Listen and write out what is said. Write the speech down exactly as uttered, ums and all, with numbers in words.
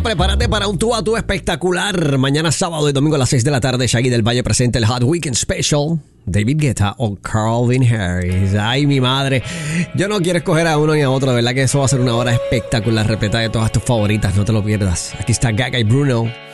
Mira, prepárate para un tú a tú espectacular. Mañana sábado y domingo a las seis de la tarde, Shaggy del Valle presenta el Hot Weekend Special. David Guetta o Calvin Harris. Ay, mi madre. Yo no quiero escoger a uno ni a otro. De verdad que eso va a ser una hora espectacular, repleta de todas tus favoritas. No te lo pierdas. Aquí está Gaga y Bruno.